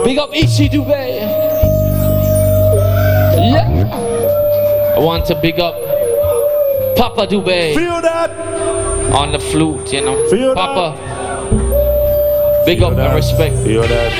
Big up Ishi Dubai. Yeah. I want to big up Papa Dubai. Feel that? On the flute, you know. Feel Papa. That? Big Feel up that? and respect. Feel that?